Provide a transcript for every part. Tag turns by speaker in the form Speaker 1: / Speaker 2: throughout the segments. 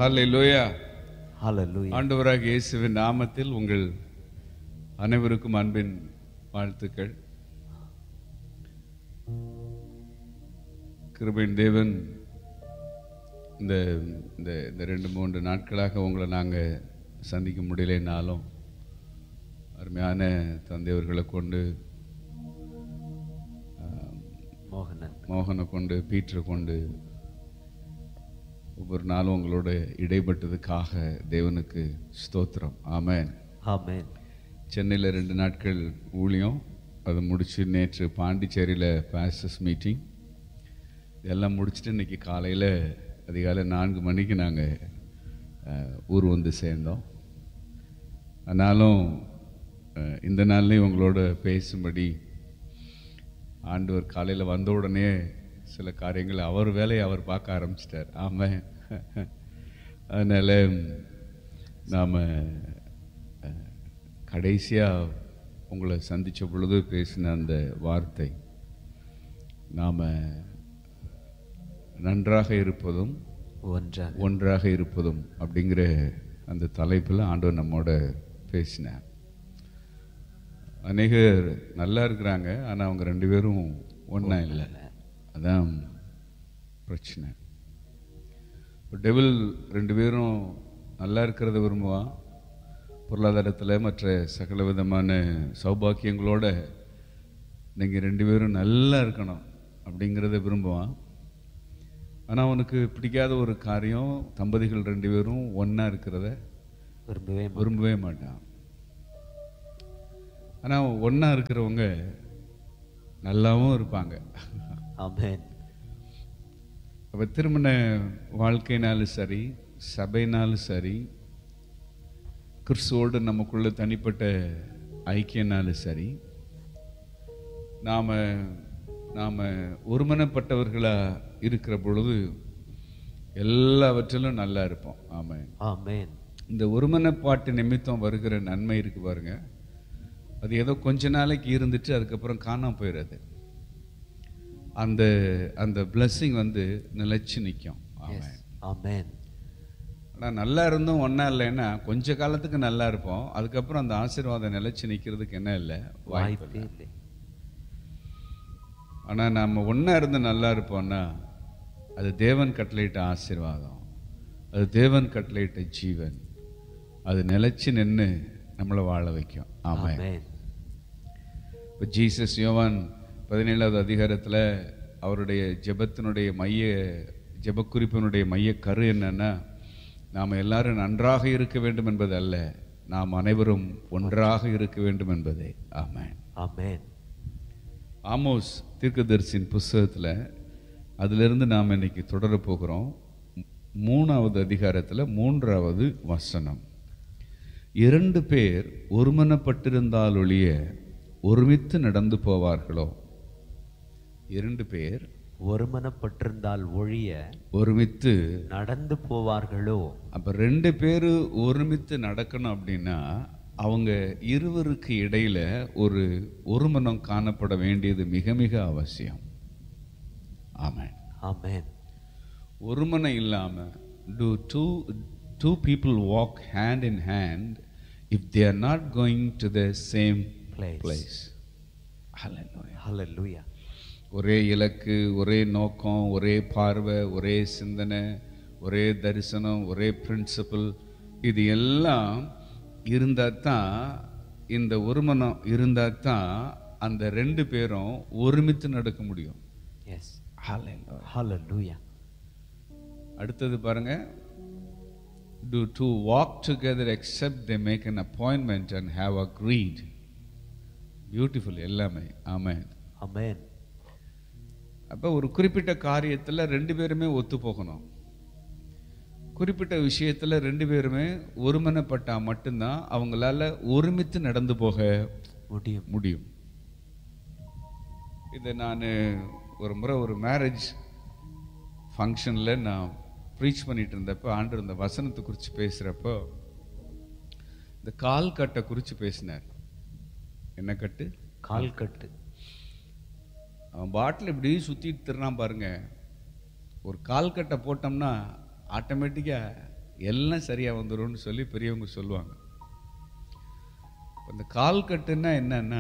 Speaker 1: ஹல்லேலூயா.
Speaker 2: Hallelujah.
Speaker 1: ஆண்டவராகிய இயேசுவின் நாமத்தில் உங்கள் அனைவருக்கும் அன்பின் வாழ்த்துக்கள். கிருபையின் தேவன் இந்த இந்த இந்த 2-3 நாட்களாக உங்களை நாங்கள் சந்திக்க முடியலைன்னாலும் அருமையான தந்தையவர்களை கொண்டு, மோகனை கொண்டு, பீட்டரை கொண்டு ஒவ்வொரு நாளும் உங்களோட இடைப்பட்டதுக்காக தேவனுக்கு ஸ்தோத்திரம். ஆமென்,
Speaker 2: ஆமென்.
Speaker 1: சென்னையில் 2 நாட்கள் ஊழியம், அதை முடித்து நேற்று பாண்டிச்சேரியில் பாஸ்டர்ஸ் மீட்டிங் இதெல்லாம் முடிச்சுட்டு இன்றைக்கி காலையில் அதிகாலை 4 மணிக்கு நாங்கள் ஊர் வந்து சேர்ந்தோம். ஆனாலும் இந்த நாள்லேயும் உங்களோட பேசும்படி ஆண்டவர் காலையில் வந்த உடனே சில காரியங்கள் அவர் வேலையை அவர் பார்க்க ஆரம்பிச்சிட்டார். ஆமாம், அதனால் நாம் கடைசியாக உங்களை சந்தித்த பொழுது பேசின அந்த வார்த்தை, நாம் நன்றாக இருப்பதும் ஒன்றாக இருப்பதும் அப்படிங்கிற அந்த தலைப்பில் ஆண்டவர் நம்மோட பேசினார். அநேகர் நல்லா இருக்கிறாங்க, ஆனால் அவங்க 2 பேரும் ஒன்றா இல்லை. அதான் பிரச்சனை. டெவில் 2 பேரும் நல்லா இருக்கிறத விரும்புவான், பொருளாதாரத்தில் மற்ற சகல விதமான சௌபாக்கியங்களோட நீங்கள் 2 பேரும் நல்லா இருக்கணும் அப்படிங்கிறத விரும்புவான். ஆனால் அவனுக்கு பிடிக்காத ஒரு காரியம், தம்பதிகள் 2 பேரும் ஒன்றா இருக்கிறத விரும்பவே மாட்டான். ஆனால் ஒன்றா இருக்கிறவங்க நல்லாவும் இருப்பாங்க.
Speaker 2: ஆமென்.
Speaker 1: அப்போ திருமண வாழ்க்கைனாலும் சரி, சபைனாலும் சரி, கிறிஸ்துவோடு நமக்குள்ள தனிப்பட்ட ஐக்கியனாலும் சரி, நாம் ஒருமனப்பட்டவர்களாக இருக்கிற பொழுது எல்லாவற்றிலும் நல்லா இருப்போம். ஆமென்,
Speaker 2: ஆமென். இந்த
Speaker 1: ஒருமனப்பாட்டு நிமித்தம் வருகிற நன்மை இருக்கு பாருங்க, அது ஏதோ கொஞ்ச நாளைக்கு இருந்துட்டு அதுக்கப்புறம் காணாம போயிடுறது. அந்த அந்த பிளஸ்ஸிங் வந்து நிலைச்சு நிற்கும். ஆமென்,
Speaker 2: ஆமென்.
Speaker 1: ஆனால் நல்லா இருந்தும் ஒன்றா இல்லைன்னா கொஞ்ச காலத்துக்கு நல்லா இருப்போம், அதுக்கப்புறம் அந்த ஆசீர்வாதம் நிலைச்சு நிற்கிறதுக்கு என்ன இல்லை, வாய்ப்பு இல்லை. ஆனால் நம்ம ஒன்றா இருந்து நல்லா இருப்போம்னா அது தேவன் கட்டளையிட்ட ஆசீர்வாதம், அது தேவன் கட்டளையிட்ட ஜீவன், அது நிலைச்சு நின்று நம்மளை வாழ வைக்கும். ஆமென். இப்போ ஜீசஸ் யோவான் 17வது அதிகாரத்தில் அவருடைய ஜெபத்தினுடைய ஜெபக்குறிப்பினுடைய மைய கரு என்னன்னா, நாம் எல்லாரும் நன்றாக இருக்க வேண்டும் என்பது அல்ல, நாம் அனைவரும் ஒன்றாக இருக்க வேண்டும் என்பதே. ஆமென்,
Speaker 2: ஆமென்.
Speaker 1: ஆமோஸ் தீர்க்கதரிசியின் புஸ்தகத்தில் அதிலிருந்து நாம் இன்னைக்கு தொடரப் போகிறோம். 3வது அதிகாரத்தில் 3வது வசனம், 2 பேர் ஒருமனப்பட்டிருந்தால் ஒழிய ஒருமித்து நடந்து போவார்களோ. 2 பேர்
Speaker 2: ஒருமனப்பட்டிருந்தால் ஒழிய
Speaker 1: ஒருமித்து
Speaker 2: நடந்து போவார்களோ.
Speaker 1: அப்ப 2 பேர் ஒருமித்து நடக்கணும் அப்படின்னா அவங்க இருவருக்கு இடையில ஒருமனம் காணப்பட வேண்டியது மிக மிக அவசியம். ஆமென்,
Speaker 2: ஆமென்.
Speaker 1: ஒருமனம் இல்லாம do two people walk hand in hand if they are not going to the same place. Hallelujah,
Speaker 2: hallelujah.
Speaker 1: ஒரே இலக்கு, ஒரே நோக்கம், ஒரே பார்வை, ஒரே சிந்தனை, ஒரே தரிசனம், ஒரே பிரின்சிபல், இது எல்லாம் இருந்தால் தான், இந்த ஒருமனம் இருந்தால் தான் அந்த 2 பேரும் ஒருமித்து நடக்க முடியும்.
Speaker 2: எஸ், ஹalleluya.
Speaker 1: அடுத்தது பாருங்க, do two walk together except they make an appointment and have agreed. Beautiful எல்லாமே. ஆமென்,
Speaker 2: ஆமென்.
Speaker 1: அப்போ ஒரு குறிப்பிட்ட காரியத்தில் 2 பேருமே ஒத்து போகணும். குறிப்பிட்ட விஷயத்தில் 2 பேருமே ஒருமனப்பட்டா மட்டும்தான் அவங்களால ஒருமித்து நடந்து போக முடியும். இதை நான் ஒரு முறை ஒரு மேரேஜ் ஃபங்க்ஷனில் நான் ப்ரீச் பண்ணிட்டு இருந்தப்போ ஆண்டவர் இந்த வசனத்தை குறித்து பேசுகிறப்போ இந்த கால் கட்டை குறித்து பேசினார். என்ன கட்டு?
Speaker 2: கால் கட்டு.
Speaker 1: அவன் பாட்டில் இப்படி சுற்றிட்டு திருறான் பாருங்க. ஒரு கால் கட்டை போட்டோம்னா ஆட்டோமேட்டிக்காக எல்லாம் சரியாக வந்துடும்னு சொல்லி பெரியவங்க சொல்லுவாங்க. அந்த கால் கட்டுன்னா என்னன்னா,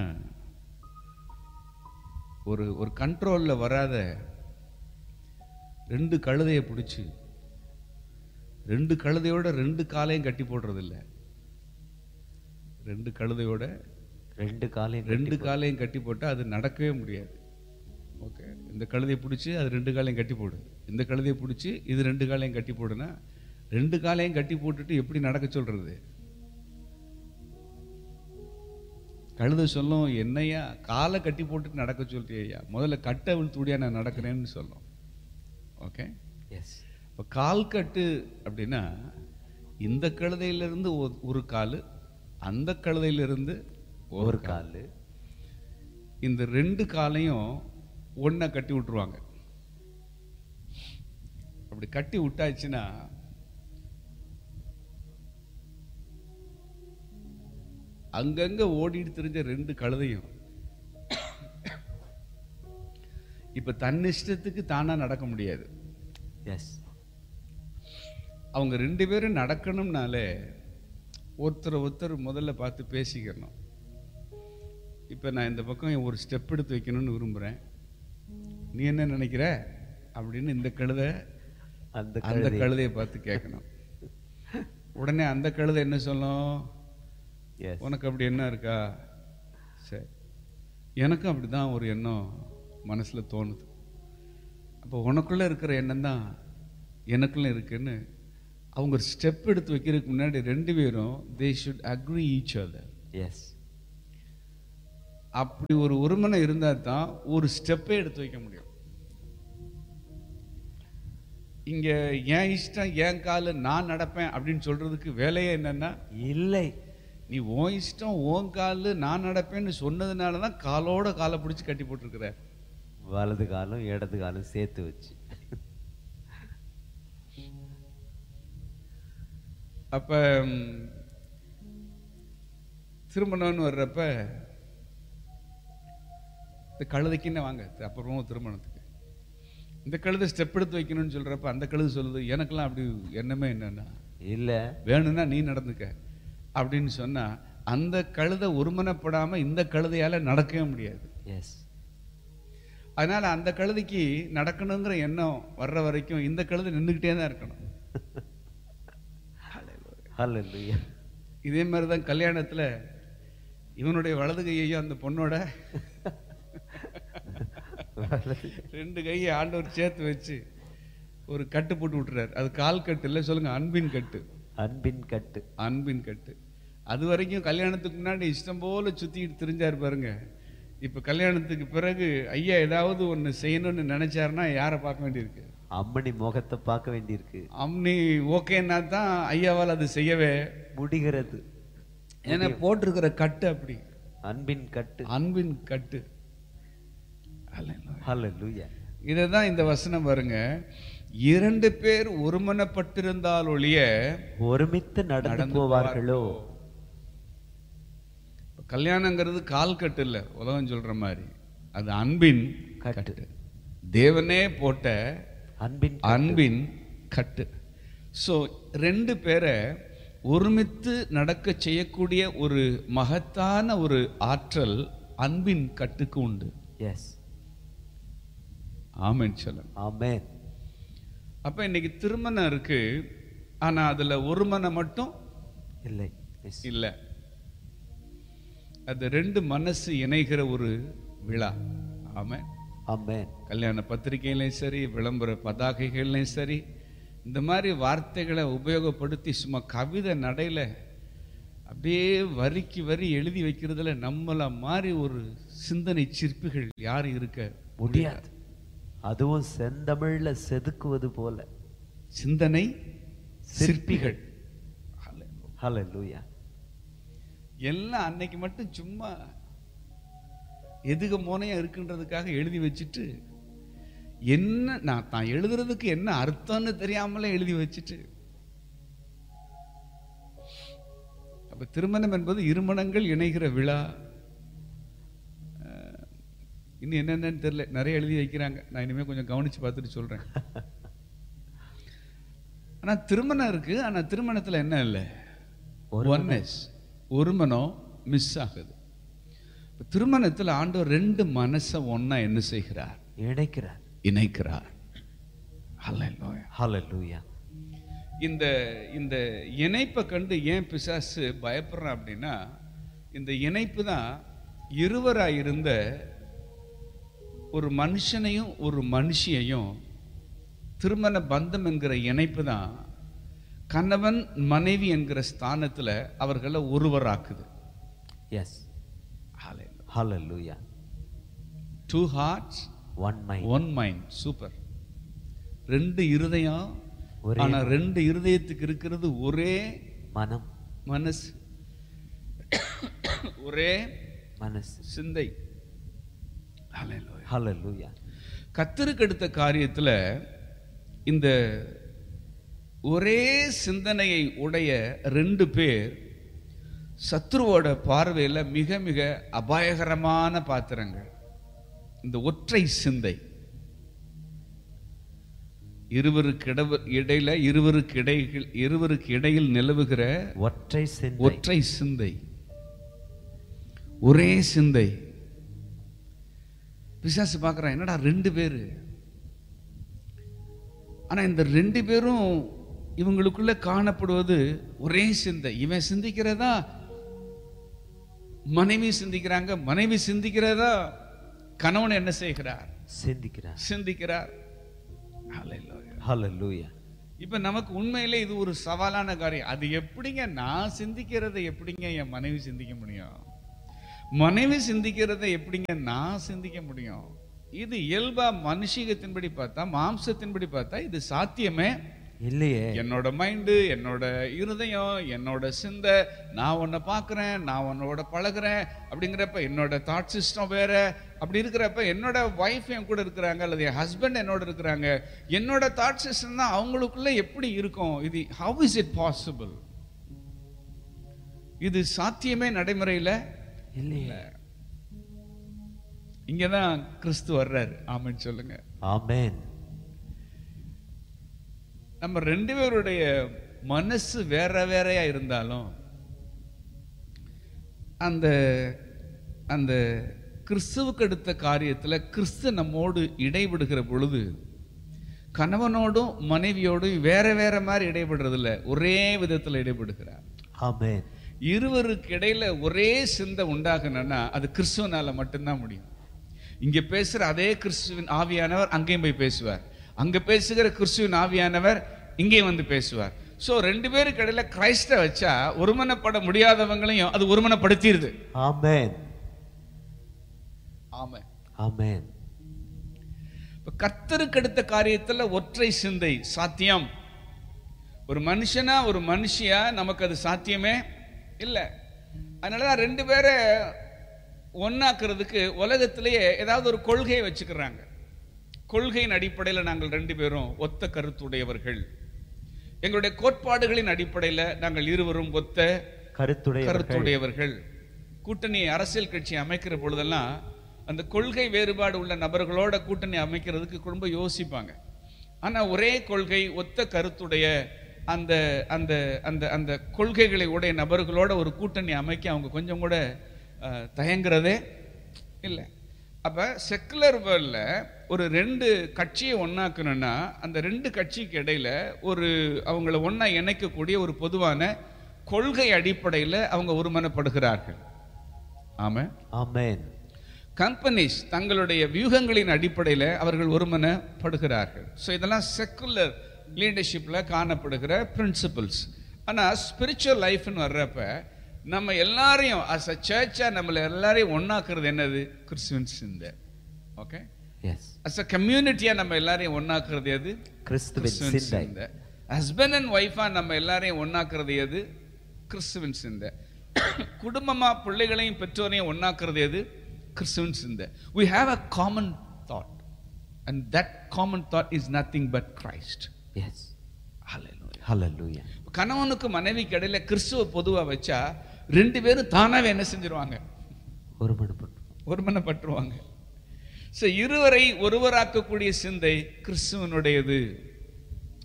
Speaker 1: ஒரு ஒரு கண்ட்ரோலில் வராத ரெண்டு கழுதையை பிடிச்சி ரெண்டு கழுதையோட ரெண்டு காலையும் கட்டி போடுறதில்ல. ரெண்டு கழுதையோட ரெண்டு காலையும் கட்டி போட்டால் அது நடக்கவே முடியாது. ஓகே, இந்த கழுதையை பிடிச்சி அது ரெண்டு காலையும் கட்டி போடு, இந்த கழுதையை பிடிச்சி இது ரெண்டு காலையும் கட்டி போடுனா ரெண்டு காலையும் கட்டி போட்டுட்டு எப்படி நடக்க சொல்றது? கழுதை சொல்லும், என்னையா காலை கட்டி போட்டுட்டு நடக்க சொல்றியா, முதல்ல கட்டை விழுத்துடியா நான் நடக்கிறேன்னு சொல்லும். Okay,
Speaker 2: S.
Speaker 1: இப்போ கால் கட்டு அப்படின்னா இந்த கழுதையிலிருந்து ஒரு கால், அந்த கழுதையிலிருந்து
Speaker 2: ஒரு கால்,
Speaker 1: இந்த ரெண்டு காலையும் ஒன்றை கட்டி விட்டுருவாங்க. அப்படி கட்டி விட்டாச்சுன்னா அங்கங்க ஓடிட்டு தெரிஞ்ச ரெண்டு கழுதையும் இப்ப தன்னிஷ்டத்துக்கு தானா நடக்க முடியாது.
Speaker 2: எஸ்.
Speaker 1: அவங்க ரெண்டு பேரும் நடக்கணும்னாலே ஒருத்தர் முதல்ல பார்த்து பேசிக்கணும். இப்போ நான் இந்த பக்கம் ஒரு ஸ்டெப் எடுத்து வைக்கணும்னு விரும்புகிறேன், நீ என்ன நினைக்கிற அப்படின்னு இந்த கழுதை அந்த கழுதையை பார்த்து கேட்கணும். உடனே அந்த கழுதை என்ன சொல்லும், உனக்கு அப்படி என்ன இருக்கா, சரி எனக்கும் அப்படி தான் ஒரு எண்ணம் மனசில் தோணுது, அப்போ உனக்குள்ளே இருக்கிற எண்ணம் தான் எனக்குள்ளே இருக்குன்னு அவங்க ஒரு ஸ்டெப் எடுத்து வைக்கிறதுக்கு முன்னாடி ரெண்டு பேரும் they should agree each other.
Speaker 2: S.
Speaker 1: அப்படி ஒரு ஒருமனை இருந்தால் தான் ஒரு ஸ்டெப்பே எடுத்து வைக்க முடியும். இங்க என் இஷ்டம் என் காலு நான் நடப்பேன் அப்படின்னு சொல்றதுக்கு வேலையே என்னன்னா
Speaker 2: இல்லை.
Speaker 1: நீ உன் இஷ்டம் உன் காலு நான் நடப்பேன்னு சொன்னதுனால தான் காலோட காலை பிடிச்சி கட்டி போட்டிருக்கிற.
Speaker 2: வலது காலம் இடது காலம் சேர்த்து வச்சு.
Speaker 1: அப்ப திருமணம்னு வர்றப்ப இந்த கழுதைக்குன்னு வாங்க அப்புறமா திருமணத்துக்கு இந்த கழுதை ஸ்டெப் எடுத்து வைக்கணும்னு சொல்றப்ப அந்த கழுதை சொல்லுது, எனக்கெல்லாம் அப்படி எண்ணமே என்னன்னா
Speaker 2: இல்லை,
Speaker 1: வேணும்னா நீ நடந்துக்க அப்படின்னு சொன்னா அந்த கழுதை ஒருமனப்படாம இந்த கழுதையால நடக்கவே முடியாது.
Speaker 2: எஸ்.
Speaker 1: அதனால அந்த கழுதைக்கு நடக்கணுங்கிற எண்ணம் வர்ற வரைக்கும் இந்த கழுதை நின்றுக்கிட்டே தான் இருக்கணும்.
Speaker 2: ஹல்லேலூயா.
Speaker 1: இதே மாதிரி தான் கல்யாணத்துல இவனுடைய வலது கையையும் அந்த பொண்ணோட ரெண்டு கையை ஆண்டவர் சேர்த்து வச்சு ஒரு கட்டு போட்டு விட்டுறாரு. அது கால் கட்டு இல்லை, சொல்லுங்க அன்பின் கட்டு.
Speaker 2: அன்பின் கட்டு.
Speaker 1: அன்பின் கட்டு. அது வரைக்கும் கல்யாணத்துக்கு முன்னாடி இஷ்டம் போல சுத்திட்டு திரிஞ்சாரு பாருங்க. இப்ப கல்யாணத்துக்கு பிறகு ஐயா ஏதாவது ஒண்ணு செய்யணும்னு நினைச்சாருன்னா யாரை பார்க்க வேண்டியிருக்கு?
Speaker 2: அம்மணி முகத்தை பார்க்க வேண்டியிருக்கு.
Speaker 1: அம்மனி ஓகேன்னா தான் ஐயாவால் அது செய்யவே
Speaker 2: முடிகிறது.
Speaker 1: ஏன்னா போட்டிருக்கிற கட்டு அப்படி
Speaker 2: அன்பின் கட்டு.
Speaker 1: அன்பின் கட்டு.
Speaker 2: ஹல்லேலூயா.
Speaker 1: இதுதான் இந்த வசனம் பாருங்க, இரண்டு பேர் ஒருமனப்பட்டிருந்தால் ஒழிய
Speaker 2: ஒருமித்து நடந்து போவார்களோ.
Speaker 1: கல்யாணங்கிறது கால் கட்டு இல்லை, உலகம் சொல்ற மாதிரி, அது அன்பின் கட்டு. தேவனே போட்ட அன்பின் கட்டு. ஸோ ரெண்டு பேரை ஒருமித்து நடக்க செய்யக்கூடிய ஒரு மகத்தான ஒரு ஆற்றல் அன்பின் கட்டுக்கு உண்டு.
Speaker 2: எஸ்.
Speaker 1: ஆமென் சொல்லுங்க.
Speaker 2: ஆமென்.
Speaker 1: அப்ப இன்னைக்கு திருமணம் இருக்கு, ஆனா அதுல ஒரு மனம் மட்டும்
Speaker 2: இல்லை.
Speaker 1: இல்லை. அது ரெண்டு மனசு இணைகிற ஒரு விழா. ஆமென்.
Speaker 2: ஆமென்.
Speaker 1: கல்யாண பத்திரிகையிலையும் சரி, விளம்பர பதாகைகள்லையும் சரி, இந்த மாதிரி வார்த்தைகளை உபயோகப்படுத்தி சும்மா கவிதை நடையில அப்படியே வரிக்கு வரி எழுதி வைக்கிறதுல நம்மள மாதிரி ஒரு சிந்தனை சிற்பிகள் யாரும் இருக்க முடியாது.
Speaker 2: அதுவும் செந்தமிழ்ல செதுக்குவது போல
Speaker 1: சிந்தனை சிற்பிகள்.
Speaker 2: ஹல்லேலூயா.
Speaker 1: எல்லாம் அன்னைக்கு மட்டும் சும்மா எதுக மோனையா இருக்குன்றதுக்காக எழுதி வச்சுட்டு என்ன நான் எழுதுறதுக்கு என்ன அர்த்தம்னு தெரியாமலே எழுதி வச்சுட்டு. அப்ப திருமணம் என்பது இருமணங்கள் இணைகிற விழா. இன்னும் என்னென்னு தெரியல, நிறைய எழுதி வைக்கிறாங்க. நான் இனிமேல் கொஞ்சம் கவனிச்சு பார்த்துட்டு சொல்றேன். ஆனா திருமணம் இருக்கு, ஆனா திருமணத்துல என்ன இல்லை? ஒன்னஸ், ஒரு மனம் மிஸ் ஆகுது. திருமணத்தில் ஆண்டவர் ரெண்டு மனசை ஒன்னா என்ன செய்கிறார்? இணைக்கிறார். ஹல்லேலூயா,
Speaker 2: ஹல்லேலூயா.
Speaker 1: இந்த இந்த இணைப்பை கண்டு ஏன் பிசாசு பயப்படுறான் அப்படின்னா, இந்த இணைப்பு தான் இருவராயிருந்த ஒரு மனுஷனையும் ஒரு மனுஷியையும், திருமண பந்தம் என்கிற இணைப்பு தான் கணவன் மனைவி என்கிற ஸ்தானத்துல அவர்களை ஒருவராக்குது.
Speaker 2: எஸ், ஹல்லேலூயா.
Speaker 1: Two hearts, one mind. Super. ரெண்டு இருதயம், ஆனா ரெண்டு இருதயத்துக்கு இருக்கிறது ஒரே மனம், மனசு, ஒரே மனசு, சிந்தை.
Speaker 2: ஹல்லேலூயா.
Speaker 1: கர்த்தருக்கு எடுத்த காரியத்துல இந்த ஒரே சிந்தனையை உடைய ரெண்டு பேர் சத்ருவோட பார்வையில் மிக மிக அபாயகரமான பாத்திரங்கள். இந்த ஒற்றை சிந்தை, இருவருக்கு இடையில் நிலவுகிற ஒற்றை சிந்தை, ஒரே சிந்தை. பிசாசு பார்க்கறான், என்னடா ரெண்டு பேரு, ஆனா இந்த ரெண்டு பேரும் இவங்களுக்குள்ள காணப்படுவது ஒரே சிந்தை. இவன் சிந்திக்கிறதா மனைவி சிந்திக்கிறாங்க, மனைவி சிந்திக்கிறதா கணவன் என்ன செய்கிறார்? சிந்திக்கிறார்.
Speaker 2: ஹல்லேலூயா.
Speaker 1: இப்ப நமக்கு உண்மையிலே இது ஒரு சவாலான காரியம். அது எப்படிங்க நான் சிந்திக்கிறதை எப்படிங்க என் மனைவி சிந்திக்க முடியும்? மனைவி சிந்திக்கிறதை எப்படிங்க நான் சிந்திக்க முடியும்? இது இயல்பா மனுஷிகத்தின்படி பார்த்தா, மாம்சத்தின்படி பார்த்தா இது சாத்தியமே
Speaker 2: இல்லையே.
Speaker 1: என்னோட மைண்டு, என்னோட இருதயம், என்னோட சிந்தை, நான் உன்னை பார்க்குறேன், நான் உன்னோட பழகுறேன் அப்படிங்கிறப்ப என்னோட தாட் சிஸ்டம் வேற. அப்படி இருக்கிறப்ப என்னோட ஒய்ஃப் என் கூட இருக்கிறாங்க, அல்லது என் ஹஸ்பண்ட் என்னோட இருக்கிறாங்க, என்னோட தாட் சிஸ்டம் தான் அவங்களுக்குள்ள எப்படி இருக்கும்? இது how is it possible? இது சாத்தியமே நடைமுறையில் இல்லையே. இங்கதான் கிறிஸ்து வர்றாரு. ஆமென் சொல்லுங்க.
Speaker 2: ஆமென்.
Speaker 1: நம்ம ரெண்டு பேருடைய மனசு வேற வேறையா இருந்தாலும் அந்த அந்த கிறிஸ்துவுக்கு எடுத்த காரியத்துல கிறிஸ்து நம்மோடு இடைபடுகிற பொழுது கணவனோடும் மனைவியோடும் வேற வேற மாதிரி இடைபடுறது இல்ல, ஒரே விதத்துல இடைபடுகிறார்.
Speaker 2: ஆமென்.
Speaker 1: இருவருக்கு இடையில ஒரே சிந்தை உண்டாகணும்னா அது கிறிஸ்துவனால மட்டும்தான் முடியும். இங்க பேசுற அதே கிறிஸ்துவின் ஆவியானவர் அங்கேயும் போய் பேசுவார், அங்க பேசுகிற கிறிஸ்துவின் ஆவியானவர் இங்கே வந்து பேசுவார். சோ ரெண்டு பேருக்கு இடையில கிறிஸ்த வச்சா ஒருமனப்பட முடியாதவங்களையும் அது ஒருமனப்படுத்திடுது.
Speaker 2: ஆமென்.
Speaker 1: ஆமென்.
Speaker 2: ஆமென்.
Speaker 1: கர்த்தருக்கு எடுத்த காரியத்துல ஒற்றை சிந்தை சாத்தியம். ஒரு மனுஷனா ஒரு மனுஷியா நமக்கு அது சாத்தியமே இல்லை. அதனாலதான் ரெண்டு பேரை ஒன்னாக்குறதுக்கு உலகத்திலேயே ஏதாவது ஒரு கொள்கையை வச்சுக்கிறாங்க. கொள்கையின் அடிப்படையில் நாங்கள் ரெண்டு பேரும் ஒத்த கருத்துடையவர்கள், எங்களுடைய கோட்பாடுகளின் அடிப்படையில் நாங்கள் இருவரும் ஒத்த கருத்துடையவர்கள். கூட்டணி அரசியல் கட்சி அமைக்கிற பொழுதெல்லாம் அந்த கொள்கை வேறுபாடு உள்ள நபர்களோட கூட்டணி அமைக்கிறதுக்கு ரொம்ப யோசிப்பாங்க. ஆனா ஒரே கொள்கை ஒத்த கருத்துடைய அந்த அந்த அந்த அந்த கொள்கைகளை உடைய நபர்களோட ஒரு கூட்டணி அமைக்க அவங்க கொஞ்சம் கூட தயங்குறதே இல்லை. அப்ப செக்குலர் வேர்ல்ட்ல ஒரு ரெண்டு கட்சியை ஒன்னாக்கணும்னா அந்த ரெண்டு கட்சிக்கு இடையில ஒரு அவங்கள ஒன்னா இணைக்கக்கூடிய ஒரு பொதுவான கொள்கை அடிப்படையில் அவங்க ஒருமனப்படுகிறார்கள். ஆமென். ஆமென். கம்பெனிஸ் தங்களுடைய வியூகங்களின் அடிப்படையில் அவர்கள் ஒருமனப்படுகிறார்கள். ஸோ இதெல்லாம் செக்குலர் லீடர்ஷிப்ல காணப்படுகிற பிரின்சிபல்ஸ். ஆனா ஸ்பிரிச்சுவல் லைஃப்னு வர்றப்ப நம்ம எல்லாரையும் as a church-ஆ நம்மள எல்லாரையும் ஒன்னாக்குறது என்னது? கிறிஸ்துவின் சிந்தை. Okay, S. as a community-ஆ நம்ம எல்லாரையும் ஒன்னாக்குறது எது? கிறிஸ்துவின் சிந்தை. ஹஸ்பண்ட் அண்ட் ஒய்ஃபா நம்ம எல்லாரையும் ஒன்னாக்குறது எது? கிறிஸ்துவின் சிந்தை. குடும்பமா பிள்ளைகளையும் பெற்றோரையும் ஒன்னாக்குறது எது? கிறிஸ்துவின் சிந்தை. we have a common thought and that common thought is nothing but Christ. yes. hallelujah. hallelujah. கணவனுக்கு மனைவிக்கு இடையில கிறிஸ்துவ பொதுவா வச்சா ரெண்டு பேரும் தானாவே என்ன செஞ்சிருவாங்க? ஒருமனப்பட்டுருவாங்க. சோ இருவரை ஒருவராக்கக்கூடிய சிந்தை கிறிஸ்துவனுடையது.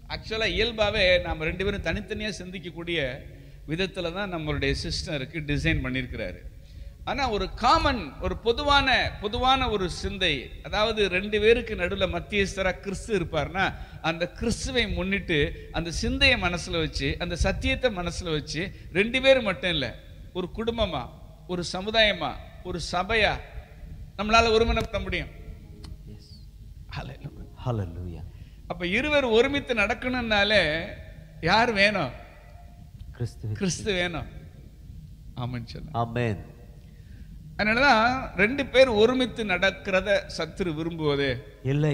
Speaker 1: ஆக்சுவலாக இயல்பாகவே நாம் ரெண்டு பேரும் தனித்தனியாக சிந்திக்கக்கூடிய விதத்தில் தான் நம்மளுடைய சிஸ்டருக்கு டிசைன் பண்ணியிருக்கிறாரு. ஆனால் ஒரு காமன், ஒரு பொதுவான ஒரு சிந்தை, அதாவது ரெண்டு பேருக்கு நடுவில் மத்தியஸ்தராக கிறிஸ்து இருப்பார்னா அந்த கிறிஸ்துவை முன்னிட்டு அந்த சிந்தையை மனசில் வச்சு, அந்த சத்தியத்தை மனசில் வச்சு, ரெண்டு பேரும் மட்டும் இல்லை, ஒரு குடும்பமா, ஒரு சமுதாயமா, ஒரு சபையா நம்மளால ஒருமனப்பட முடியும்.
Speaker 2: ஹல்லேலூயா.
Speaker 1: அப்ப இருவர் ஒருமித்து நடக்கணும்னாலே யார் வேணும்? கிறிஸ்து வேணும். ஆமென் சொல்லுங்க.
Speaker 2: ஆமென்.
Speaker 1: அதனாலதான் ரெண்டு பேர் ஒருமித்து நடக்கிறத சத்துரு விரும்புவதே
Speaker 2: இல்லை.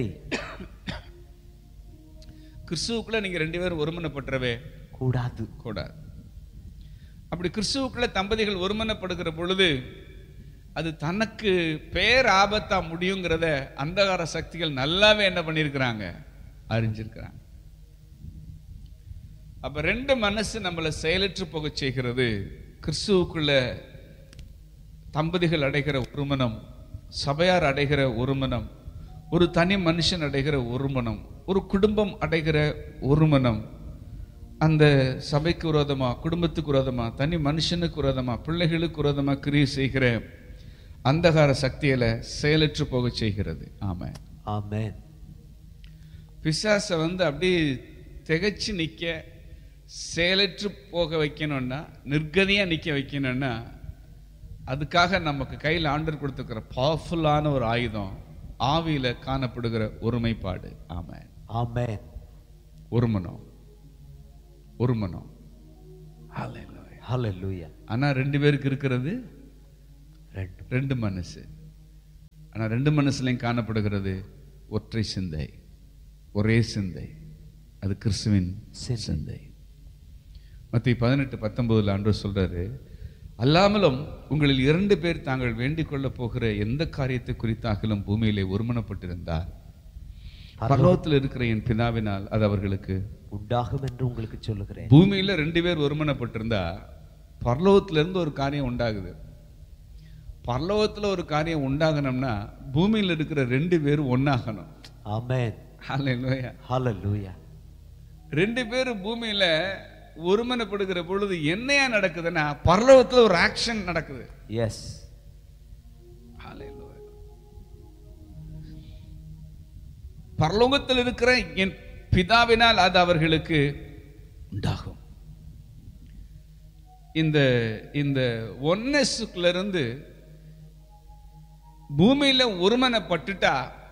Speaker 1: கிறிஸ்துவுக்குள்ள நீங்க ரெண்டு பேரும் ஒருமனப்பட்டவே
Speaker 2: கூடாது.
Speaker 1: அப்படி கிறிஸ்துவுக்குள்ள தம்பதிகள் ஒருமனப்படுகிற பொழுது அது தனக்கு பேர் ஆபத்தா முடியுங்கிறத அந்தகார சக்திகள் நல்லாவே என்ன பண்ணிருக்கிறாங்க, அறிஞ்சிருக்கிறாங்க. அப்ப ரெண்டு மனசு நம்மளை செயலற்று போக செய்கிறது. கிறிஸ்துவுக்குள்ள தம்பதிகள் அடைகிற ஒருமனம், சபையார் அடைகிற ஒருமனம், ஒரு தனி மனுஷன் அடைகிற ஒருமனம், ஒரு குடும்பம் அடைகிற ஒருமனம், அந்த சபைக்கு விரோதமா, குடும்பத்துக்கு விரோதமா, தனி மனுஷனுக்கு விரோதமா, பிள்ளைகளுக்கு விரோதமா கிரியை செய்கிற அந்தகார சக்தியில செயலற்று போக செய்கிறது. ஆமென்.
Speaker 2: ஆமென்.
Speaker 1: பிசாசை அப்படி திகைச்சு நிக்க, செயலற்று போக வைக்கணும்னா, நிர்கதியா நிக்க வைக்கணும்னா, அதுக்காக நமக்கு கையில் ஆண்டவர் கொடுத்துக்கிற பவர்ஃபுல்லான ஒரு ஆயுதம் ஆவியில காணப்படுகிற ஒருமைப்பாடு. ஆமென்.
Speaker 2: ஆமென்.
Speaker 1: ஒருமனம்.
Speaker 2: ஹல்லேலூயா.
Speaker 1: ஆனா ரெண்டு பேருக்கு இருக்கிறது ரெண்டு மனசு. ஆனா ரெண்டு மனசுலையும் காணப்படுகிறது ஒற்றை சிந்தை, ஒரே சிந்தை. அது கிறிஸ்துவின் சிந்தை. மத்தேயு 18:19 ஆண்டவர் சொல்றாரு, அல்லாமலும் உங்களில் 2 பேர் தாங்கள் வேண்டிக் கொள்ள போகிற எந்த காரியத்தை குறித்தாகலும் பூமியிலே ஒருமனப்பட்டிருந்தால் பரலோகத்தில் இருக்கிற என் பிதாவினால் அது அவர்களுக்கு
Speaker 2: உண்டாகும் என்று உங்களுக்கு சொல்லுகிறேன்.
Speaker 1: பூமியில 2 பேர் ஒருமனப்பட்டிருந்தா பரலோகத்திலிருந்து ஒரு காரியம் உண்டாகுது. பரலோகத்துல ஒரு காரியம் உண்டாகணும்னா பூமியில இருக்கிற 2 பேரும் ஒன்னாகணும்.
Speaker 2: ஆமென்.
Speaker 1: ஹல்லேலூயா.
Speaker 2: ஹல்லேலூயா.
Speaker 1: 2 பேரும் பூமியில ஒருமனப்படுகிற பொழுது என்னையா நடக்குதுன்னா பரலோகத்துல ஒரு ஆக்ஷன் நடக்குது.
Speaker 2: எஸ்.
Speaker 1: ஹல்லேலூயா. பரலோகத்தில் இருக்கிற என் பிதாவினால் அது அவர்களுக்கு உண்டாகும். இந்த ஒன்னஸுக்குள்ள இருந்து பூமியில ஒருமனப்பட்டுட்டா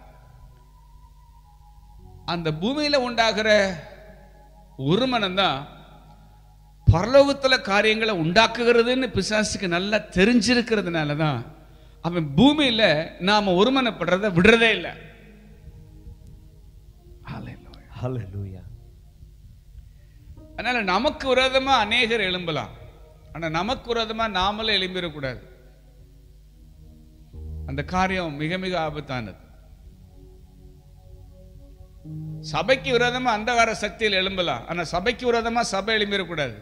Speaker 1: அந்த பூமியில உண்டாகிற ஒருமனம் தான் பரலோகத்துல காரியங்களை உண்டாக்குகிறதுன்னு பிசாசுக்கு நல்லா தெரிஞ்சிருக்கிறதுனால தான் அவன் பூமியில நாம ஒருமனப்படுறத விடுறதே இல்லை.
Speaker 2: ஹல்லேலூயா.
Speaker 1: அதனால நமக்கு விரோதமா அநேகர் எழும்பலாம், ஆனா நமக்கு விரோதமா நாமளே எழும்பிடக்கூடாது. அந்த காரியம் மிக மிக ஆபத்தானது. சபைக்கு விரோதமா அந்தகார சக்தியில் எழும்பலாம், ஆனா சபைக்கு விரோதமா சபை எழும்பிடக்கூடாது.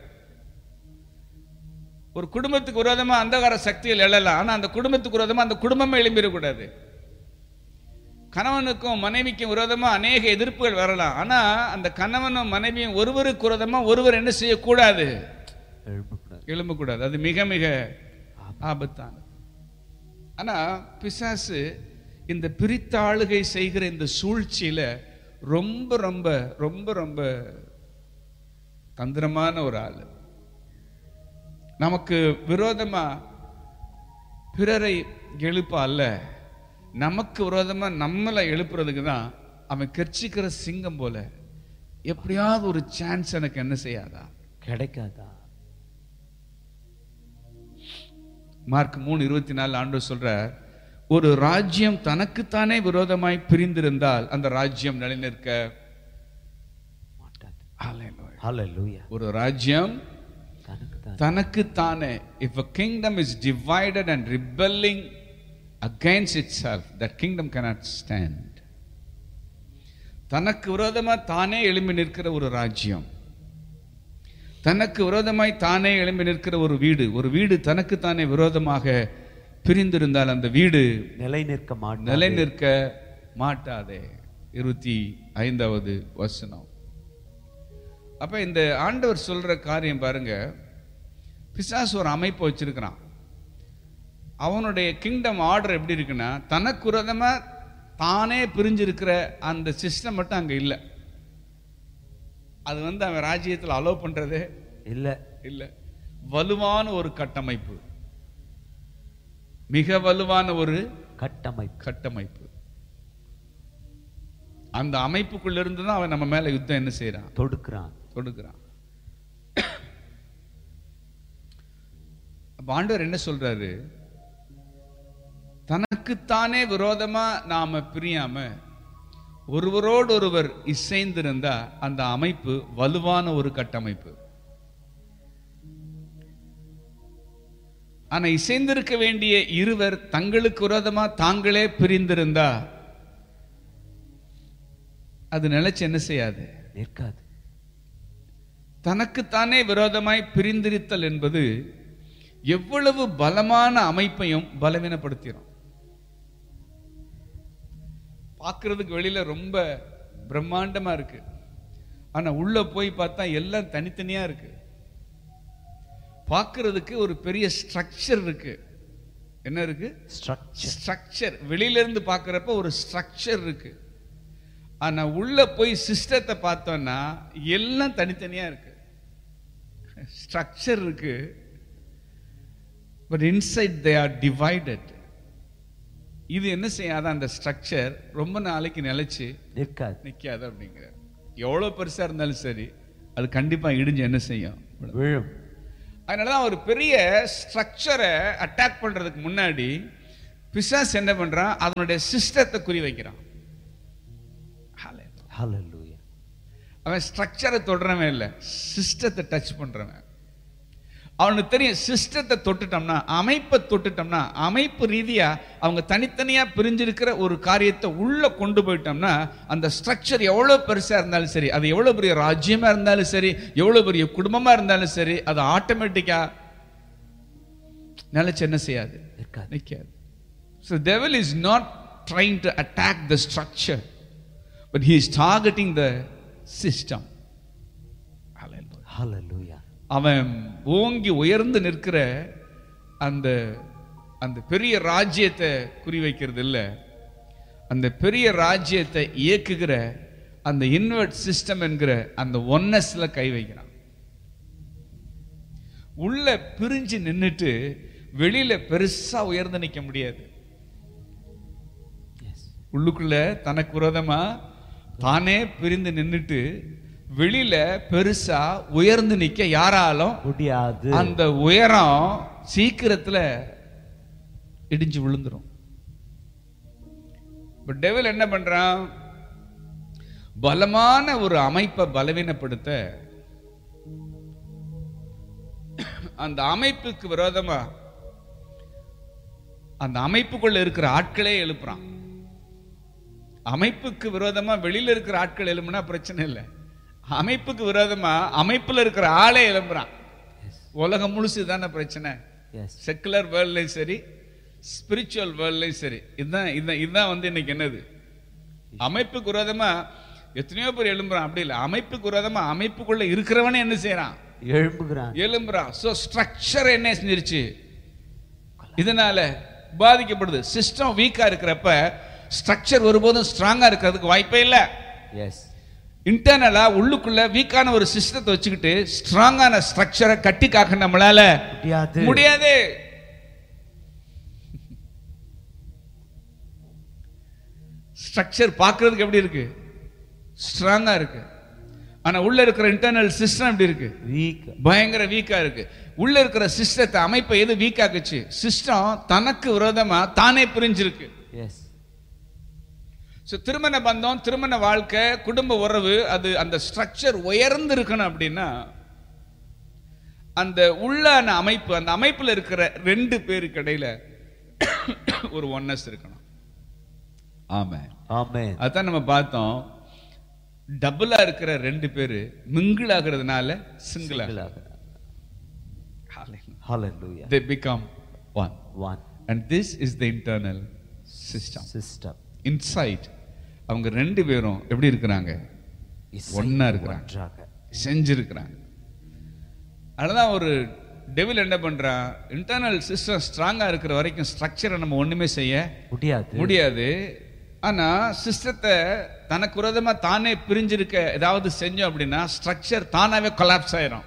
Speaker 1: ஒரு குடும்பத்துக்கு விரோதமா அந்தகார சக்தியில் எழலாம், ஆனா அந்த குடும்பத்துக்கு விரோதமா அந்த குடும்பமே எழும்பிடக்கூடாது. கணவனுக்கும் மனைவிக்கும் விரோதமா அநேக எதிர்ப்புகள் வரலாம், ஆனா அந்த கணவனும் மனைவியும் ஒருவருக்கு விரோதமா ஒருவர் என்ன செய்யக்கூடாது, எழும்பக்கூடாது. அது மிக மிக ஆபத்தானது. ஆனா பிசாசு இந்த பிரித்தாளுகை செய்கிற இந்த சூழ்ச்சியில ரொம்ப ரொம்ப ரொம்ப ரொம்ப தந்திரமான ஒரு ஆளு. நமக்கு விரோதமா பிறரை எழுப்ப அல்ல, நமக்கு விரோதமா நம்மளை எழுப்புறதுக்கு தான் அவன் கர்ச்சிக்கிற சிங்கம் போல எப்படியாவது ஒரு சான்ஸ் எனக்கு என்ன செய்யாதா,
Speaker 2: கிடைக்காதா.
Speaker 1: மார்க் 3:24 ஆண்டவர் சொல்றார், ஒரு ராஜ்யம் தனக்குத்தானே விரோதமாய் பிரிந்திருந்தால் அந்த ராஜ்யம் நிலைநிற்க
Speaker 2: மாட்டாது.
Speaker 1: ஹல்லேலூயா. ஒரு ராஜ்யம் தனக்குத்தானே, if a kingdom is divided and rebelling against itself, that kingdom cannot stand. தனக்கு விரோதமா தானே எழும்பி நிற்கிற ஒரு ராஜ்யம், தனக்கு விரோதமாய் தானே எழும்பி நிற்கிற ஒரு வீடு தனக்கு தானே விரோதமாக பிரிந்திருந்தால் அந்த வீடு நிலை நிற்க மாட்டாதே. 25வது வசனம். அப்ப இந்த ஆண்டவர் சொல்ற காரியம் பாருங்க, பிசாசு ஒரு அமைப்பு வச்சிருக்கிறான். அவனுடைய கிங்டம் ஆர்டர் எப்படி இருக்குன்னா, தனக்கு விரோதமா தானே பிரிஞ்சிருக்கிற அந்த சிஸ்டம் மட்டும் அங்க இல்லை. அது அவன் ராஜ்யத்தில் அலோவ் பண்றதே இல்லை. வலுவான ஒரு கட்டமைப்பு, மிக வலுவான ஒரு கட்டமைப்பு. அந்த அமைப்புக்குள்ள இருந்து தான் அவன் நம்ம மேல யுத்தம் என்ன செய்யறான்? தொடுக்கிறான். ஆண்டவர் என்ன சொல்றாரு? தனக்குத்தானே விரோதமா நாம பிரியாம ஒருவரோடு ஒருவர் இசைந்திருந்தா அந்த அமைப்பு வலுவான ஒரு கட்டமைப்பு. ஆனா இசைந்திருக்க வேண்டிய இருவர் தங்களுக்கு விரோதமா தாங்களே பிரிந்திருந்தா அது நிலைச்சு என்ன செய்யாது?
Speaker 2: நிற்காது.
Speaker 1: தனக்குத்தானே விரோதமாய் பிரிந்திருத்தல் என்பது எவ்வளவு பலமான அமைப்பையும் பலவீனப்படுத்திடும். பார்க்கறதுக்கு வெளியில ரொம்ப பிரம்மாண்டமா இருக்கு, ஆனா உள்ள போய் பார்த்தா எல்லாம் தனித்தனியா இருக்கு. பார்க்கறதுக்கு ஒரு பெரிய ஸ்ட்ரக்சர் இருக்கு. என்ன இருக்கு? ஸ்ட்ரக்சர். வெளியில இருந்து பார்க்கறப்ப ஒரு ஸ்ட்ரக்சர் இருக்கு, ஆனா உள்ள போய் சிஸ்டத்தை பார்த்தோம்னா எல்லாம் தனித்தனியா இருக்கு. ஸ்ட்ரக்சர் இருக்கு, but inside they are divided. இது என்ன செய்யாத? அந்த ஸ்ட்ரக்சர் ரொம்ப நாளைக்கு நிலைச்சு நிற்காது அப்படிங்கிற. எவ்வளவு பெருசா இருந்தாலும் சரி அது கண்டிப்பா இடிஞ்சு என்ன செய்யும்? விழும். அதனாலதான் ஒரு பெரிய ஸ்ட்ரக்சரை அட்டாக் பண்றதுக்கு முன்னாடி பிசாசு என்ன பண்றான்? அதனுடைய சிஸ்டத்தை குறி வைக்கிறான். அவன் ஸ்ட்ரக்சரை தொடுறவன் இல்லை, சிஸ்டத்தை டச் பண்றவன். அவனுக்கு தெரியும், சிஸ்டத்தை தொட்டுட்டோம்னா, அமைப்பை தொட்டுட்டோம்னா, அமைப்பு ரீதியா அவங்க தனித்தனியா பிரிஞ்சிருக்கிற ஒரு காரியத்தை உள்ள கொண்டு போயிட்டோம்னா அந்த ஸ்ட்ரக்சர் எவ்வளவு பெருசா இருந்தாலும் சரி, அது எவ்வளவு பெரிய ராஜ்யமா இருந்தாலும் சரி, எவ்வளவு பெரிய குடும்பமா இருந்தாலும் சரி, அது ஆட்டோமேட்டிக்கா நிலைச்சு என்ன செய்யாது? நிற்காது. So the devil is not trying to attack the structure, but he is targeting the system.
Speaker 2: Hallelujah.
Speaker 1: அவன் ஓங்கி உயர்ந்து நிற்கிற அந்த அந்த பெரிய ராஜ்யத்தை குறிவைக்கிறது இல்லை, அந்த பெரிய ராஜ்யத்தை இயக்குகிற அந்த இன்வெர்ட் சிஸ்டம் என்கிற அந்த ஒன்னஸ்ல கை வைக்கிறான். உள்ள பிரிஞ்சு நின்னுட்டு வெளியில பெருசா உயர்ந்து நிற்க முடியாது. உள்ளுக்குள்ள தனக்கு விரோதமா தானே பிரிந்து நின்னுட்டு வெளியில பெருசா உயர்ந்து நிக்க யாராலும்
Speaker 2: முடியாது.
Speaker 1: அந்த உயரம் சீக்கிரத்துல இடிஞ்சு விழுந்துரும். டெவில் என்ன பண்றான்? பலமான ஒரு அமைப்பை பலவீனப்படுத்த அந்த அமைப்புக்கு விரோதமா அந்த அமைப்புக்குள்ள இருக்கிற ஆட்களே எழுப்புறான். அமைப்புக்கு விரோதமா வெளியில இருக்கிற ஆட்கள் எழுப்புனா பிரச்சனை இல்லை, அமைப்புக்கு விரோதமா அமைப்புல இருக்கிற ஆளே எழும்புறான். உலகம் முழுசு தானே பிரச்சனை. செக்குலர் வேர்ல்ட்லயும் சரி, ஸ்பிரிச்சுவல் வேர்ல்ட்லயும் சரி, இதுதான் இன்னைக்கு என்னது? அமைப்புக்கு விரோதமா எத்தனையோ பேர் எழும்புறான். அப்படி இல்லை, அமைப்புக்கு விரோதமா அமைப்புக்குள்ள இருக்கிறவனே என்ன செய்யறான்? எழும்புறான். சோ ஸ்ட்ரக்சர் என்ன செஞ்சிருச்சு? இதனால பாதிக்கப்படுது. சிஸ்டம் வீக்கா இருக்கிறப்ப ஸ்ட்ரக்சர் ஒருபோதும் ஸ்ட்ராங்கா இருக்கிறதுக்கு வாய்ப்பே இல்லை. இன்டர்னலா உள்ளுக்குள்ள வீக்கான ஒரு சிஸ்டத்தை வச்சுக்கிட்டு ஸ்ட்ராங்கான ஸ்ட்ரக்சரை கட்டி காக்க நம்மளால முடியாது. ஸ்ட்ரக்சர் பார்க்கிறதுக்கு எப்படி இருக்கு? ஸ்ட்ராங்கா இருக்கு. ஆனா உள்ள இருக்கிற இன்டர்னல் சிஸ்டம் எப்படி இருக்கு? பயங்கர வீக்கா இருக்கு. உள்ள இருக்கிற சிஸ்டத்தை அமைப்பை எது வீக்காக்குச்சு? சிஸ்டம் தனக்கு விரோதமா தானே பிரிஞ்சிருக்கு. திருமண பந்தம், திருமண வாழ்க்கை, குடும்ப உறவு, அது அந்த ஸ்ட்ரக்சர் உயர்ந்து இருக்கணும் அப்படின்னா அந்த உள்ளான அமைப்பு, அந்த அமைப்புல இருக்கிற ரெண்டு பேருக்கு இடையில ஒரு ஒன்னஸ் இருக்கணும். ஆமென், ஆமென். அதான் நம்ம பார்த்தோம், டபுளா இருக்கிற ரெண்டு பேரு மிங்கிள் ஆகிறதுனால சிங்கிள் ஆகுறாங்க.
Speaker 2: Hallelujah.
Speaker 1: They become one. And this is the internal system. Inside அவங்க ரெண்டு பேரும் எப்படி இருக்கிறாங்க? ஒண்ணா இருக்கிறாங்க. செஞ்சிருக்கிறாங்க. அதனால ஒரு டெவில் என்ன பண்றான், இன்டர்னல் சிஸ்டம் ஸ்ட்ராங்கா இருக்கிற வரைக்கும் ஸ்ட்ரக்சரை நம்ம ஒண்ணுமே செய்ய முடியாது. ஆனா சிஸ்டத்தை தனக்கு விரோதமா தானே பிரிஞ்சிருக்க ஏதாவது செஞ்சோம் அப்படின்னா ஸ்ட்ரக்சர் தானாவே கொலாப்ஸ் ஆயிரும்.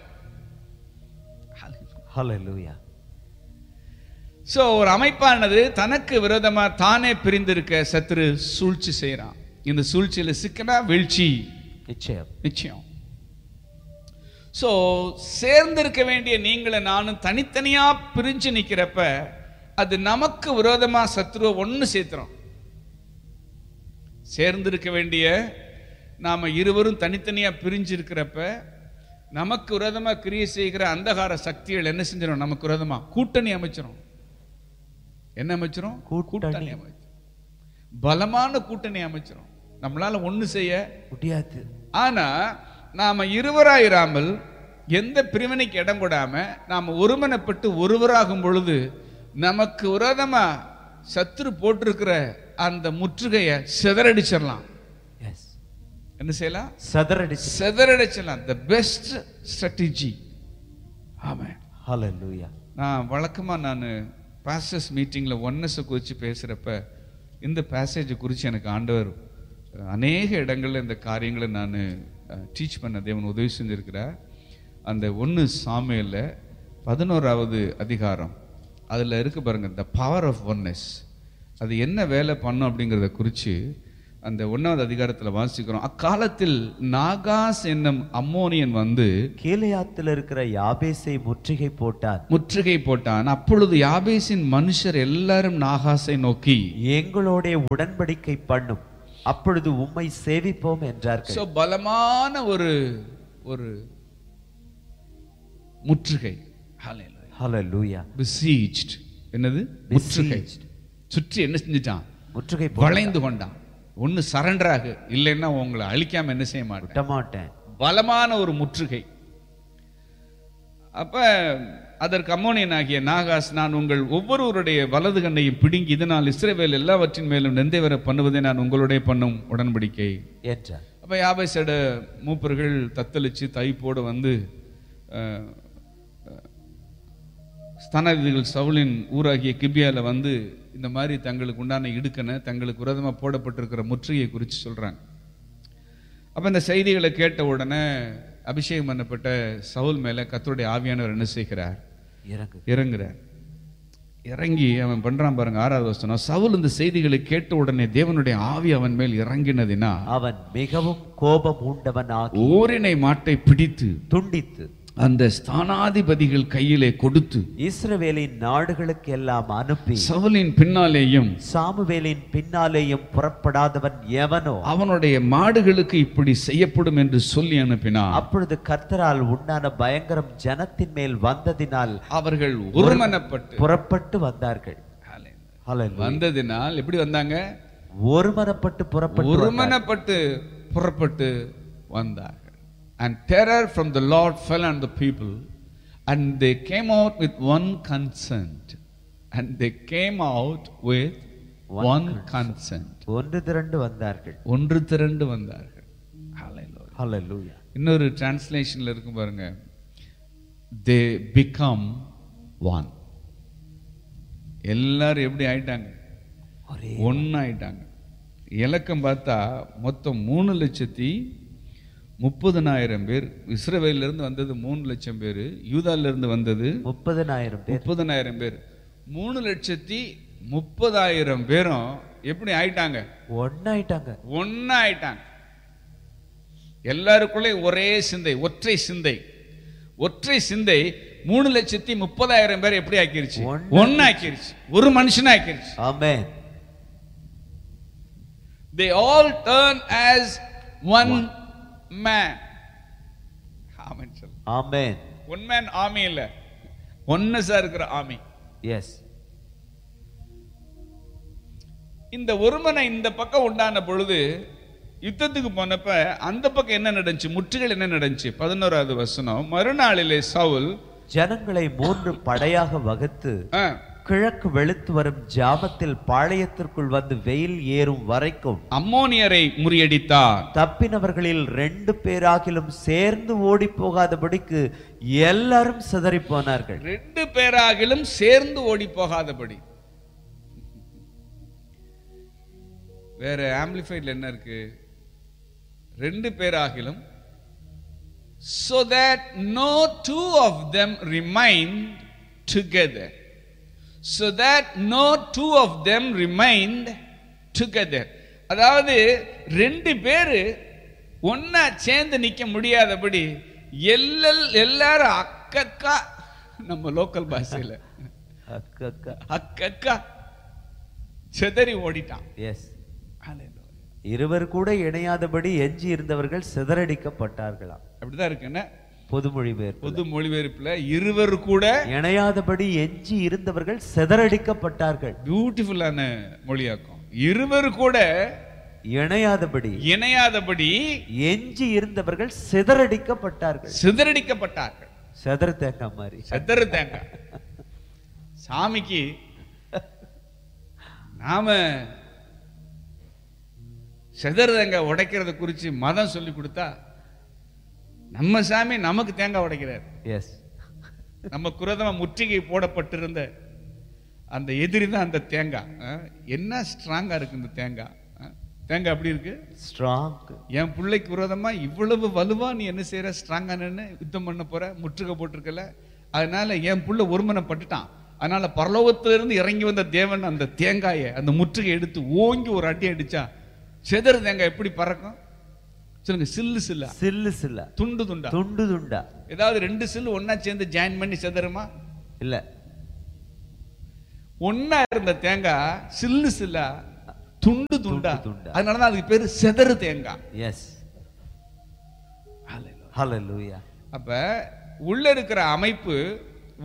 Speaker 2: ஹல்லேலூயா.
Speaker 1: சோ ஒரு அமைப்பானது தனக்கு விரோதமா தானே பிரிந்திருக்க சத்துரு சூழ்ச்சி செய்யறான். இந்த சூழ்ச்சியில சிக்கனா வீழ்ச்சி நிச்சயம். சோ சேர்ந்திருக்க வேண்டிய நீங்கள நானும் தனித்தனியா பிரிஞ்சு நிக்கிறப்ப அது நமக்கு விரோதமா சத்துருவை ஒன்னு சேர்த்துறோம். சேர்ந்திருக்க வேண்டிய நாம இருவரும் தனித்தனியா பிரிஞ்சு இருக்கிறப்ப நமக்கு விரோதமா கிரியை செய்கிற அந்தகார சக்திகள் என்ன செஞ்சிடும், நமக்கு விரோதமா கூட்டணி அமைச்சிரும். என்ன அமைச்சிரும்? கூட்டணி அமைச்சிரும். பலமான கூட்டணி அமைச்சிரும். நம்மளால ஒண்ணு செய்ய முடியாது. ஆனா நாம இருவராயிராமல் எந்த பிரிவினைக்கு இடம் கொடாம நாம ஒருமனப்பட்டு ஒருவராகும் பொழுது நமக்கு விரோதமா சத்துரு போட்டிருக்கிற அந்த முற்றுகையை சிதறடிச்சிடலாம். என்ன செய்யலாம்? சிதறடிச்சிடலாம். the best strategy. ஆமென்.
Speaker 2: ஹல்லேலூயா.
Speaker 1: நான் வழக்கமா பாஸ்டர்ஸ் மீட்டிங்ல ஒன்னஸ் குறித்து பேசுறப்ப இந்த பேசேஜ் குறித்து எனக்கு ஆண்டவர் அநேக இடங்கள்ல இந்த காரியங்களை நான் டீச் பண்ண தேவன் உதவி செஞ்சிருக்கிறார். அந்த 1 சாமுவேல்ல 11வது அதிகாரம் அதுல இருக்கு பாருங்க, the power of oneness. அது என்ன வேலை பண்ணும் அப்படிங்கிறத குறித்து அந்த 1வது அதிகாரத்தில் வாசிக்கிறோம். அக்காலத்தில் நாகாஸ் என்னும் அம்மோனியன் வந்து
Speaker 2: கீலேயாத்தில் இருக்கிற யாபேசை முற்றுகை போட்டான். அப்பொழுது யாபேசின் மனுஷர் எல்லாரும் நாகாசை நோக்கி, எங்களோட உடன்படிக்கை பண்ணும், அப்பொழுது உம்மை சேவிப்போம் என்றார்கள்.
Speaker 1: சோ பலமான ஒரு முற்றுகை.
Speaker 2: ஹல்லேலூயா.
Speaker 1: besieged. என்னது? முற்றுகை. சுற்றி என்ன செஞ்சிட்டான்?
Speaker 2: முற்றுகை
Speaker 1: வளைந்து கொண்டான். ஒன்னு சரண்டர் ஆகு, இல்லைன்னா உங்களை அழிக்காம என்ன செய்ய மாட்டேன். பலமான ஒரு முற்றுகை. அப்ப அதற்கு அம்மோனியன் ஆகிய நாகாஸ், நான் உங்கள் ஒவ்வொருவருடைய வலது கண்ணையும் பிடுங்கி இதனால் இஸ்ரவேல் எல்லாவற்றின் மேலும் நிந்தை வர பண்ணுவதை நான் உங்களுடைய பண்ணும் உடன்படிக்கை
Speaker 2: என்றார்.
Speaker 1: அப்ப யாபேசோட மூப்பர்கள் தத்தளிச்சு தைப்போடு வந்து ஸ்தானாதிபதிகள் சவுலின் ஊராகிய கிபியால வந்து இந்த மாதிரி தங்களுக்கு உண்டான இடுக்கனை தங்களுக்கு விரோதமாக போடப்பட்டிருக்கிற முற்றுகையை குறித்து சொல்றாங்க. அப்ப இந்த செய்திகளை கேட்ட உடனே அபிஷேகம் பண்ணப்பட்ட சவுல் மேல கர்த்தருடைய ஆவியானவர் என்ன செய்கிறார்? இறங்குறார். இறங்கி அவன் பண்றான் பாருங்க, 6வது வசனம். சவுல் இந்த செய்திகளை கேட்ட உடனே தேவனுடைய ஆவி அவன் மேல் இறங்கினதினா
Speaker 2: அவன் மிகவும் கோபம் உண்டவனாகி
Speaker 1: ஓரினை மாட்டை பிடித்து
Speaker 2: துண்டித்து
Speaker 1: அந்த ஸ்தானாதிபதிகள் கையிலே கொடுத்து
Speaker 2: இஸ்ரவேலின் நாடுகளுக்கு எல்லாம் அனுப்பி
Speaker 1: சவுலின் பின்னாலேயும்
Speaker 2: சாமுவேலின் பின்னாலேயும் புறப்படாதவன் எவனோ அவனுடைய
Speaker 1: மாடுகளுக்கு இப்படி செய்யப்படும் என்று சொல்லி அனுப்பினார்.
Speaker 2: அப்பொழுது கர்த்தரால் உண்டான பயங்கரம் ஜனத்தின் மேல் வந்ததினால் அவர்கள்
Speaker 1: ஒருமனப்பட்டு
Speaker 2: புறப்பட்டு வந்தார்கள்.
Speaker 1: வந்ததினால் எப்படி வந்தாங்க?
Speaker 2: ஒருமனப்பட்டு
Speaker 1: புறப்பட்டு வந்தார்கள். And terror from the Lord fell on the people, and they came out with one consent. One consent.
Speaker 2: ஒன்று திரண்டு வந்தார்கள்.
Speaker 1: Hallelujah. இன்னொரு டிரான்ஸ்லேஷன்ல இருக்கும் பாருங்க, they become one. எல்லாரும் எப்படி ஆயிட்டாங்க? ஒன்னாயிட்டாங்க. இலக்கம் பார்த்தா மொத்தம் 3,30,000 பேர். இஸ்ரவேல்ல இருந்து வந்தது 3 லட்சம் பேர், யூதால இருந்து வந்தது
Speaker 2: 30,000
Speaker 1: பேர். 3,30,000 பேரும் எப்படி ஆயிட்டாங்க? ஒன்னாயிட்டாங்க. எல்லாருக்குள்ளே ஒரே சிந்தை, ஒற்றை சிந்தை 3,30,000 பேர் எப்படி ஆக்கிருச்சு? ஒன்னாக்கிருச்சு, ஒரு மனுஷனா ஆக்கிருச்சு.
Speaker 2: ஆமென்.
Speaker 1: They all turn as one man.
Speaker 2: Amen.
Speaker 1: One man army இல்ல, ஒன்னஸா இருக்கிற ஆர்மி.
Speaker 2: எஸ்.
Speaker 1: இந்த ஒருமனை இந்த பக்கம் உண்டான பொழுது யுத்தத்துக்கு போனப்ப அந்த பக்கம் என்ன நடந்துச்சு? முற்றுகள் என்ன நடந்துச்சு? 11வது வசனம். மறுநாளிலே சவுல்
Speaker 2: ஜனங்களை 3 படையாக வகுத்து கிழக்கு வெளுத்து வரும் ஜாமத்தில் பாளையத்திற்குள் வந்து வெயில் ஏறும் வரைக்கும்
Speaker 1: அம்மோனியரை முறியடித்தார்.
Speaker 2: தப்பினவர்களில் 2 பேராகிலும் சேர்ந்து ஓடி போகாதபடிக்கு எல்லாரும் சிதறி போனார்கள்.
Speaker 1: 2 பேராகிலும் சேர்ந்து ஓடி போகாதபடி. வேற ஆம்பிளிஃபைட்ல என்ன இருக்கு? 2 பேராகிலும், so that no 2 of them remained together. So that no 2 of them remained together. அதாவது 2 பேரு ஒன்னா சேர்ந்து நிக்க முடியாதபடி எல்லாரும் அக்கக்கா, நம்ம லோக்கல் பாஷையில அக்கக்கா சிதறி ஓடிட்டான்.
Speaker 2: எஸ், இருவர் கூட இணையாதபடி எஞ்சி இருந்தவர்கள் சிதறடிக்கப்பட்டார்களாம்.
Speaker 1: அப்படிதான் இருக்கு. என்ன
Speaker 2: பொது
Speaker 1: மொழிபெயர்ப்புல இருவர் கூட
Speaker 2: இணையாதபடி எஞ்சி இருந்தவர்கள் சிதறடிக்கப்பட்டார்கள்.
Speaker 1: பியூட்டிஃபுல்லான மொழியாக்கம். இருவர் கூட
Speaker 2: இணையாதபடி
Speaker 1: எஞ்சி
Speaker 2: இருந்தவர்கள் சிதறடிக்கப்பட்டார்கள்.
Speaker 1: செதறு தேங்காய் மாதிரி. செதறு தேங்காய். சாமிக்கு நாம செதறு தேங்காய் உடைக்கிறத குறித்து மதம் சொல்லி கொடுத்தா, நம்ம சாமி நமக்கு தேங்காய் உடைக்கிறார்.
Speaker 2: எஸ்,
Speaker 1: நம்ம குரதமா முற்றுகை போடப்பட்டிருந்த அந்த எதிரி தான் அந்த தேங்காய். என்ன ஸ்ட்ராங்கா இருக்கு இந்த தேங்காய். தேங்காய் அப்படி இருக்கு,
Speaker 2: ஸ்ட்ராங்.
Speaker 1: என் பிள்ளைக்கு விரோதமா இவ்வளவு வலுவா நீ என்ன செய்யற, ஸ்ட்ராங்கா நின்று யுத்தம் பண்ண போற, முற்றுகை போட்டிருக்கல. அதனால என் புள்ள ஒருமனப்பட்டுட்டான். அதனால பரலோகத்திலிருந்து இறங்கி வந்த தேவன் அந்த தேங்காயை, அந்த முற்றுகை எடுத்து ஓங்கி ஒரு அடி அடிச்சா செதறு தேங்காய் எப்படி பறக்கும் சொல்லுங்க? சில்லு, துண்டு துண்டா. ஏதாவது 2 சில்லு ஒன்னா சேர்ந்து ஜாயின் பண்ணி செதறுமா?
Speaker 2: இல்ல.
Speaker 1: ஒன்னா இருந்த தேங்காய் சில்லா, துண்டு துண்டா. அதனாலதான் அதுக்கு பேரு செதறு தேங்காய்.
Speaker 2: எஸ், ஹல்லேலூயா.
Speaker 1: அப்ப உள்ள இருக்கிற அமைப்பு